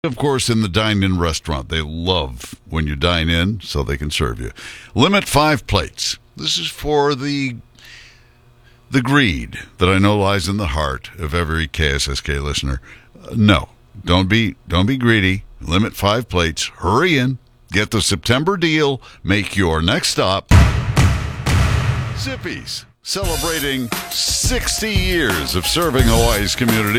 Of course, in the dine-in restaurant, they love when you dine in so they can serve you. Limit 5 plates. This is for the greed that I know lies in the heart of every KSSK listener. No, don't be greedy. Limit 5 plates. Hurry in. Get the September deal. Make your next stop Zippy's, celebrating 60 years of serving Hawaii's community.